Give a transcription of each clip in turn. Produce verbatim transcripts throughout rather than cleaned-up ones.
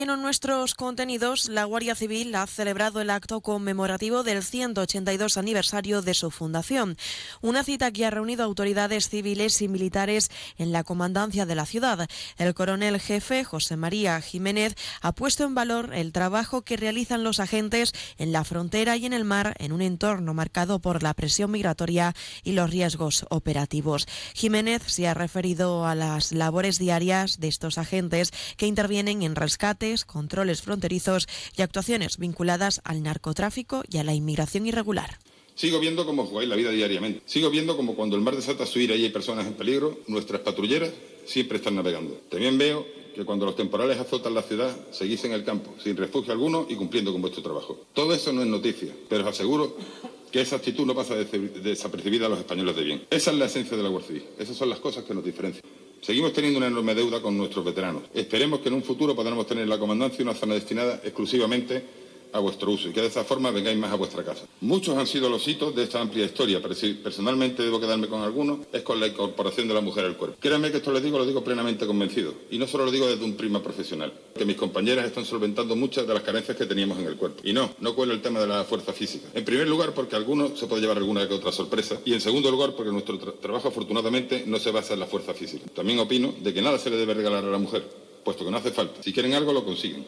En nuestros contenidos, la Guardia Civil ha celebrado el acto conmemorativo del ciento ochenta y dos aniversario de su fundación, una cita que ha reunido autoridades civiles y militares en la comandancia de la ciudad. El coronel jefe, José María Jiménez, ha puesto en valor el trabajo que realizan los agentes en la frontera y en el mar en un entorno marcado por la presión migratoria y los riesgos operativos. Jiménez se ha referido a las labores diarias de estos agentes que intervienen en rescates, controles fronterizos y actuaciones vinculadas al narcotráfico y a la inmigración irregular. Sigo viendo cómo jugáis la vida diariamente. Sigo viendo cómo cuando el mar desata su ira y hay personas en peligro, nuestras patrulleras siempre están navegando. También veo que cuando los temporales azotan la ciudad, seguís en el campo, sin refugio alguno y cumpliendo con vuestro trabajo. Todo eso no es noticia, pero os aseguro que esa actitud no pasa desapercibida a los españoles de bien. Esa es la esencia de la Guardia Civil. Esas son las cosas que nos diferencian. Seguimos teniendo una enorme deuda con nuestros veteranos. Esperemos que en un futuro podamos tener en la comandancia una zona destinada exclusivamente a vuestro uso y que de esa forma vengáis más a vuestra casa. Muchos han sido los hitos de esta amplia historia, pero si personalmente debo quedarme con algunos, es con la incorporación de la mujer al cuerpo. Créanme que esto les digo, lo digo plenamente convencido, y no solo lo digo desde un prisma profesional, que mis compañeras están solventando muchas de las carencias que teníamos en el cuerpo. Y no, no cuelo el tema de la fuerza física. En primer lugar, porque alguno se puede llevar alguna que otra sorpresa, y en segundo lugar, porque nuestro tra- trabajo afortunadamente no se basa en la fuerza física. También opino de que nada se le debe regalar a la mujer, puesto que no hace falta. Si quieren algo, lo consiguen.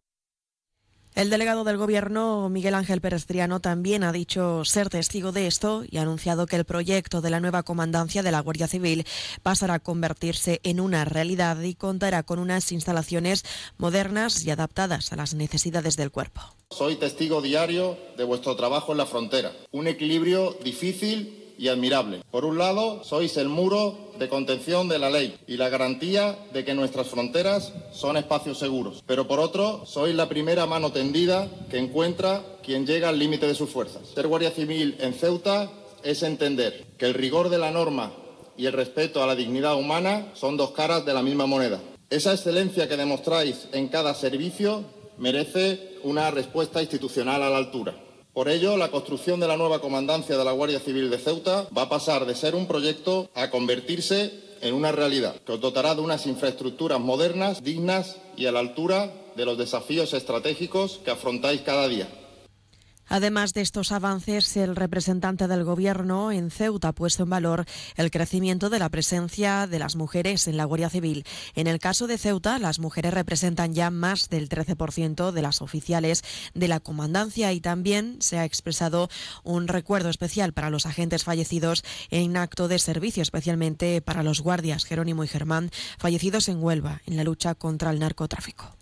El delegado del Gobierno, Miguel Ángel Pérez Triano, también ha dicho ser testigo de esto y ha anunciado que el proyecto de la nueva comandancia de la Guardia Civil pasará a convertirse en una realidad y contará con unas instalaciones modernas y adaptadas a las necesidades del cuerpo. Soy testigo diario de vuestro trabajo en la frontera, un equilibrio difícil y admirable. Por un lado, sois el muro de contención de la ley y la garantía de que nuestras fronteras son espacios seguros. Pero por otro, sois la primera mano tendida que encuentra quien llega al límite de sus fuerzas. Ser Guardia Civil en Ceuta es entender que el rigor de la norma y el respeto a la dignidad humana son dos caras de la misma moneda. Esa excelencia que demostráis en cada servicio merece una respuesta institucional a la altura. Por ello, la construcción de la nueva comandancia de la Guardia Civil de Ceuta va a pasar de ser un proyecto a convertirse en una realidad, que os dotará de unas infraestructuras modernas, dignas y a la altura de los desafíos estratégicos que afrontáis cada día. Además de estos avances, el representante del Gobierno en Ceuta ha puesto en valor el crecimiento de la presencia de las mujeres en la Guardia Civil. En el caso de Ceuta, las mujeres representan ya más del trece por ciento de las oficiales de la comandancia y también se ha expresado un recuerdo especial para los agentes fallecidos en acto de servicio, especialmente para los guardias Jerónimo y Germán, fallecidos en Huelva en la lucha contra el narcotráfico.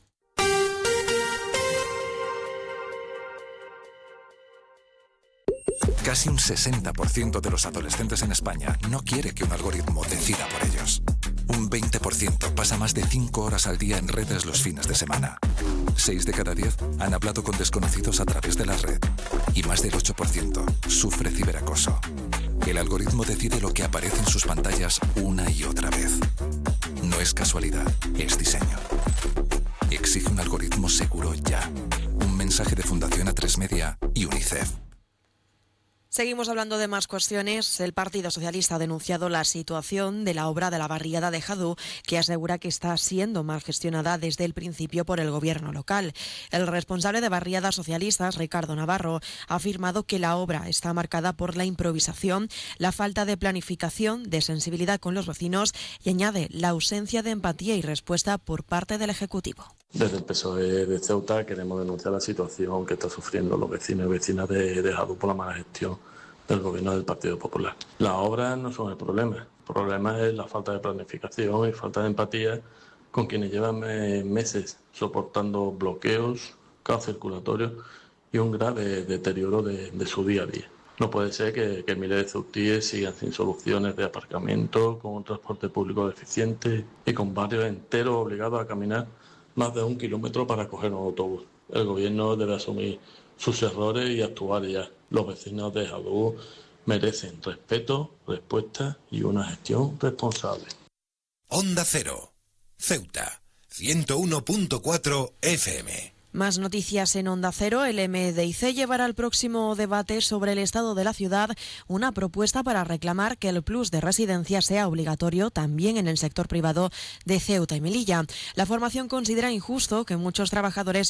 Casi un sesenta por ciento de los adolescentes en España no quiere que un algoritmo decida por ellos. Un veinte por ciento pasa más de cinco horas al día en redes los fines de semana. seis de cada diez han hablado con desconocidos a través de la red. Y más del ocho por ciento sufre ciberacoso. El algoritmo decide lo que aparece en sus pantallas una y otra vez. No es casualidad, es diseño. Exige un algoritmo seguro ya. Un mensaje de Fundación A tres Media y UNICEF. Seguimos hablando de más cuestiones. El Partido Socialista ha denunciado la situación de la obra de la barriada de Jadú, que asegura que está siendo mal gestionada desde el principio por el gobierno local. El responsable de barriadas socialistas, Ricardo Navarro, ha afirmado que la obra está marcada por la improvisación, la falta de planificación, de sensibilidad con los vecinos y añade la ausencia de empatía y respuesta por parte del Ejecutivo. Desde el P S O E de Ceuta queremos denunciar la situación que están sufriendo los vecinos y vecinas de, de Jadú por la mala gestión del gobierno del Partido Popular. Las obras no son el problema, el problema es la falta de planificación y falta de empatía con quienes llevan meses soportando bloqueos, caos circulatorios y un grave deterioro de, de su día a día. No puede ser que, que miles de ceutíes sigan sin soluciones de aparcamiento, con un transporte público deficiente y con barrios enteros obligados a caminar más de un kilómetro para coger un autobús. El gobierno debe asumir sus errores y actuar ya. Los vecinos de Jadú merecen respeto, respuesta y una gestión responsable. Onda Cero, Ceuta, ciento uno punto cuatro F M. Más noticias en Onda Cero. El M D I C llevará al próximo debate sobre el estado de la ciudad una propuesta para reclamar que el plus de residencia sea obligatorio también en el sector privado de Ceuta y Melilla. La formación considera injusto que muchos trabajadores